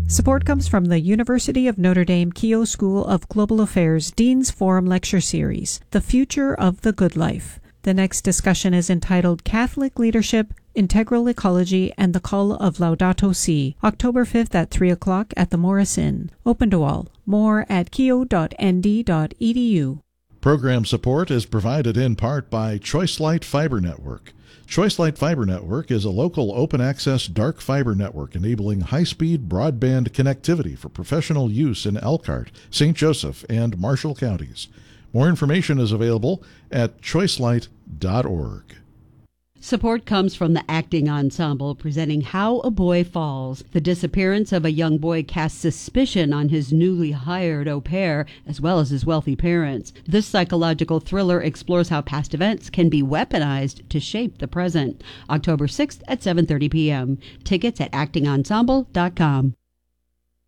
Support comes from the University of Notre Dame Keough School of Global Affairs Dean's Forum Lecture Series, The Future of the Good Life. The next discussion is entitled Catholic Leadership, Integral Ecology, and the Call of Laudato Si, October 5th at 3 o'clock at the Morris Inn. Open to all. More at keough.nd.edu. Program support is provided in part by ChoiceLight Fiber Network. ChoiceLight Fiber Network is a local open-access dark fiber network enabling high-speed broadband connectivity for professional use in Elkhart, St. Joseph, and Marshall counties. More information is available at choicelight.org. Support comes from the Acting Ensemble presenting How a Boy Falls. The disappearance of a young boy casts suspicion on his newly hired au pair as well as his wealthy parents. This psychological thriller explores how past events can be weaponized to shape the present. October 6th at 7:30 p.m. Tickets at actingensemble.com.